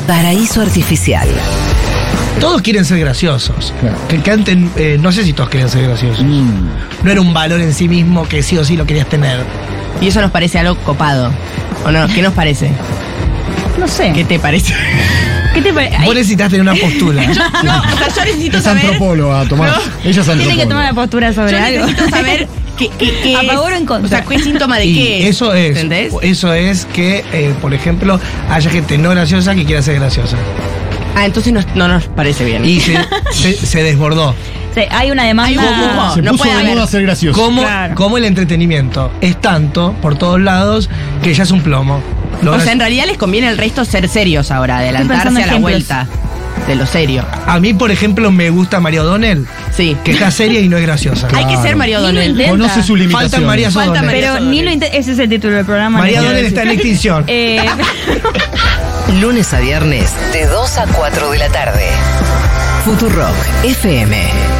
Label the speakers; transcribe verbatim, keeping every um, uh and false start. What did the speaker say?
Speaker 1: Paraíso Artificial.
Speaker 2: Todos quieren ser graciosos.
Speaker 3: Claro.
Speaker 2: Que canten, eh, no sé si todos querían ser graciosos.
Speaker 3: Mm.
Speaker 2: No era un valor en sí mismo que sí o sí lo querías tener.
Speaker 4: Y eso nos parece algo copado. ¿O no? ¿Qué nos parece?
Speaker 5: No sé.
Speaker 4: ¿Qué te parece?
Speaker 5: ¿Qué te parece?
Speaker 2: Vos necesitas tener una postura.
Speaker 4: No, o sea, yo necesito
Speaker 3: Es
Speaker 4: saber.
Speaker 3: antropóloga, Tomás.
Speaker 4: No.
Speaker 3: Ella es antropóloga.
Speaker 5: Tiene que tomar la postura sobre
Speaker 4: Yo
Speaker 5: algo.
Speaker 4: necesito saber qué, qué, qué
Speaker 5: ¿A
Speaker 4: es.
Speaker 5: favor o en contra?
Speaker 4: O sea, ¿qué síntoma de
Speaker 2: Y
Speaker 4: qué es?
Speaker 2: eso es.
Speaker 4: ¿Entendés?
Speaker 2: Eso es que, eh, por ejemplo, haya gente no graciosa que quiera ser graciosa.
Speaker 4: Ah, entonces no, no nos parece bien.
Speaker 2: Y se, se, se desbordó.
Speaker 5: Sí, hay una demanda.
Speaker 4: Hay un humo.
Speaker 3: Se
Speaker 4: No
Speaker 3: puso
Speaker 4: puede
Speaker 3: de
Speaker 4: haber.
Speaker 3: moda ser gracioso.
Speaker 2: Como,
Speaker 5: Claro.
Speaker 2: como el entretenimiento es tanto por todos lados que ya es un plomo. Lo
Speaker 4: O sea,
Speaker 2: graci-
Speaker 4: en realidad les conviene al resto ser serios ahora, adelantarse
Speaker 5: pensando
Speaker 4: a la
Speaker 5: ejemplos.
Speaker 4: vuelta de lo serio.
Speaker 2: A mí, por ejemplo, me gusta María O'Donnell,
Speaker 4: Sí.
Speaker 2: que está seria y no es graciosa.
Speaker 4: Hay que ser María
Speaker 5: Ni lo
Speaker 4: O'Donnell.
Speaker 5: intenta.
Speaker 3: Conoce su limitación.
Speaker 2: Faltan María
Speaker 4: Falta
Speaker 2: O'Donnell.
Speaker 4: María
Speaker 5: Pero
Speaker 4: O'Donnell.
Speaker 5: ni lo inte- ese es el título del programa.
Speaker 2: María
Speaker 5: no quiero
Speaker 2: O'Donnell está en
Speaker 5: decir.
Speaker 2: extinción.
Speaker 5: Eh,
Speaker 1: Lunes a viernes de dos a cuatro de la tarde. Futurock F M.